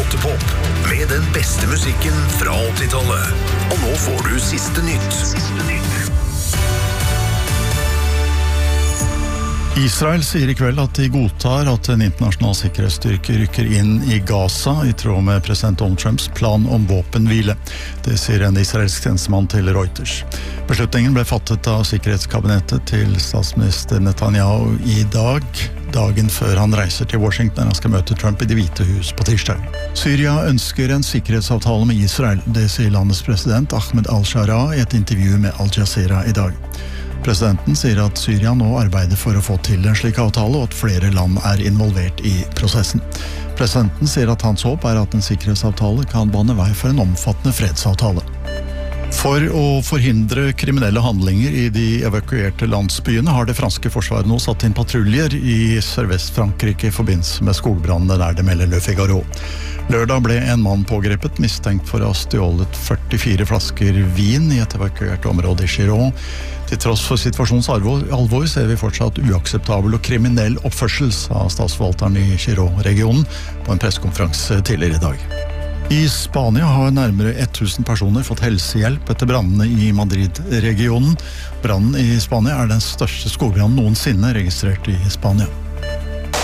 Gutepop med den beste musikken fra 80-tallet. Og nå får du siste nytt. Israel sier i kveld at de godtar at en internasjonal sikkerhetsstyrke rykker inn i Gaza i tråd med president Donald Trumps plan om våpenhvile. Det sier en israelsk tjenestemann til Reuters. Beslutningen ble fattet av sikkerhetskabinettet til statsminister Netanyahu i dag, dagen før han reiser til Washington. Han skal møte Trump i Det hvite hus på tirsdag. Syria ønsker en sikkerhetsavtale med Israel. Det sier landets president Ahmed al-Shara i et intervju med Al Jazeera i dag. Presidenten sier at Syria nå arbeider for å få til en slik avtale, og at flere land er involvert i prosessen. Presidenten sier at hans håp er at en sikkerhetsavtale kan bane vei for en omfattende fredsavtale. For å forhindre kriminelle handlinger i de evakuerte landsbyene har det franske forsvaret nå satt inn patruljer i Sørvest-Frankrike i forbindelse med skogbrannene der, det melder Le Figaro. Lørdag ble en mann pågrepet, mistenkt for å ha stjålet 44 flasker vin i et evakuert område i Giron. Til tross for situasjonens alvor ser vi fortsatt uakseptabel og kriminell oppførsel, sa statsforvalteren i Giron-regionen på en pressekonferanse tidligere i dag. I Spania har nærmere 1000 personer fått helsehjelp etter brannene i Madrid-regionen. Brannen i Spania er den største skogbrannen noensinne registrert i Spania.